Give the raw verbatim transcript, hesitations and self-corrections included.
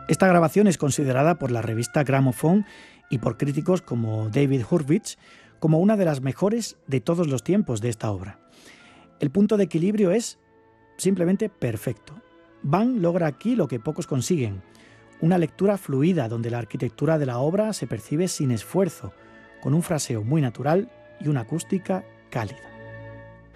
Esta grabación es considerada por la revista Gramophone y por críticos como David Hurwitz como una de las mejores de todos los tiempos de esta obra. El punto de equilibrio es simplemente perfecto. Bang logra aquí lo que pocos consiguen, una lectura fluida donde la arquitectura de la obra se percibe sin esfuerzo, con un fraseo muy natural y una acústica cálida.